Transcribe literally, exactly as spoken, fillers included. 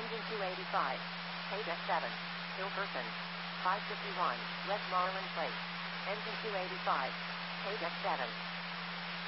Engine two eighty-five. Page F seven. Hilperson. five fifty-one. West Marlin Place. Engine two eighty-five. Page F seven.